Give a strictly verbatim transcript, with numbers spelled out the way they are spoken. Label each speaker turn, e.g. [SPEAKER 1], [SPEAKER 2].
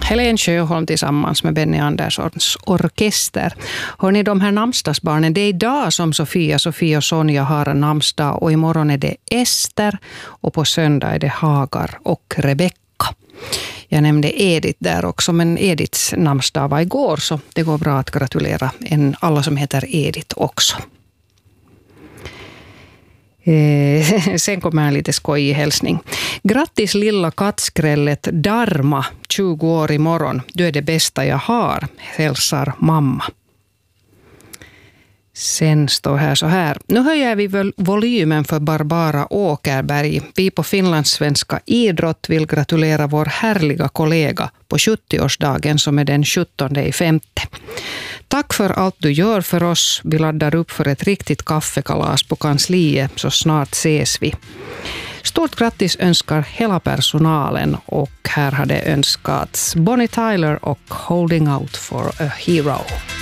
[SPEAKER 1] Helen Sjöholm tillsammans med Benny Anderssons orkester. Hörrni, de här namnsdagsbarnen, det är idag som Sofia, Sofia och Sonja har namnsdag, och imorgon är det Ester och på söndag är det Hagar och Rebecka. Jag nämnde Edith där också, men Ediths namnsdag var igår, så det går bra att gratulera en, alla som heter Edith också. Eh, sen kommer en lite skojig hälsning. Grattis lilla kattskrället Dharma, tjugo år imorgon. Du är det bästa jag har, hälsar mamma. Sen står här så här. Nu höjer vi väl volymen för Barbara Åkerberg. Vi på Finlandssvenska idrott vill gratulera vår härliga kollega på sjuttioårsdagen som är den sjuttonde i femte. Tack för allt du gör för oss. Vi laddar upp för ett riktigt kaffekalas på kansliet, så snart ses vi. Stort grattis önskar hela personalen, och här hade önskats Bonnie Tyler och Holding Out for a Hero.